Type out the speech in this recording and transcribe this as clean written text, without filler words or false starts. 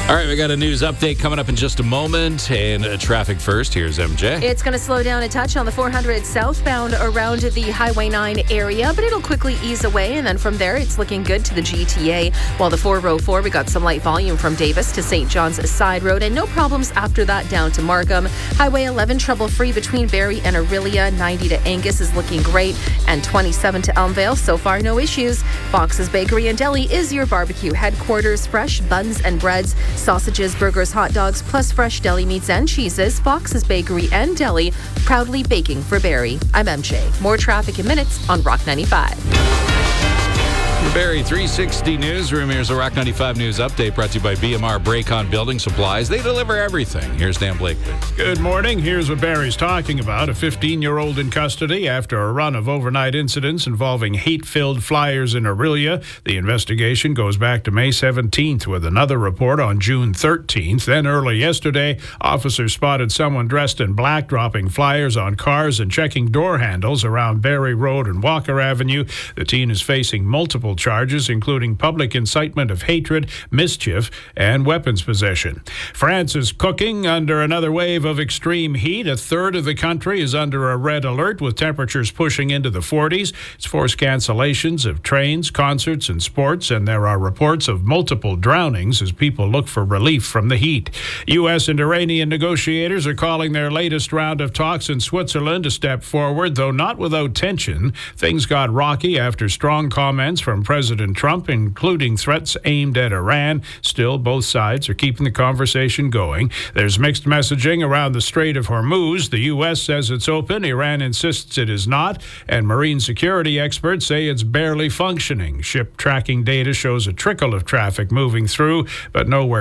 All right, we got a news update coming up in just a moment. And traffic first. Here's MJ. It's going to slow down a touch on the 400 southbound around the Highway 9 area, but it'll quickly ease away. And then from there, it's looking good to the GTA. While the 404, we got some light volume from Davis to St. John's Side Road, and no problems after that down to Markham. Highway 11, trouble-free between Barrie and Orillia. 90 to Angus is looking great, and 27 to Elmvale. So far, no issues. Fox's Bakery and Deli is your barbecue headquarters. Fresh buns and breads, sausages, burgers, hot dogs, plus fresh deli meats and cheeses. Fox's Bakery and Deli, proudly baking for Barrie. I'm MJ. More traffic in minutes on Rock 95. Barrie 360 Newsroom. Here's a Rock 95 News update brought to you by BMR Braycon Building Supplies. They deliver everything. Here's Dan Blakely. Good morning. Here's what Barrie's talking about. A 15-year-old in custody after a run of overnight incidents involving hate-filled flyers in Orillia. The investigation goes back to May 17th with another report on June 13th. Then early yesterday, officers spotted someone dressed in black dropping flyers on cars and checking door handles around Barrie Road and Walker Avenue. The teen is facing multiple charges, including public incitement of hatred, mischief, and weapons possession. France is cooking under another wave of extreme heat. A third of the country is under a red alert, with temperatures pushing into the 40s. It's forced cancellations of trains, concerts, and sports, and there are reports of multiple drownings as people look for relief from the heat. U.S. and Iranian negotiators are calling their latest round of talks in Switzerland a step forward, though not without tension. Things got rocky after strong comments from President Trump, including threats aimed at Iran. Still, both sides are keeping the conversation going. There's mixed messaging around the Strait of Hormuz. The U.S. says it's open. Iran insists it is not. And marine security experts say it's barely functioning. Ship tracking data shows a trickle of traffic moving through, but nowhere